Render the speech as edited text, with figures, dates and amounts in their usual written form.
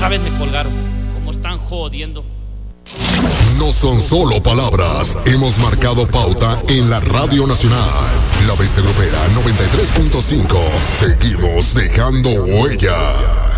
otra vez me colgaron. ¿Cómo están jodiendo? No son solo palabras, hemos marcado pauta en la Radio Nacional. La Bestia Grupera 93.5. Seguimos dejando huella.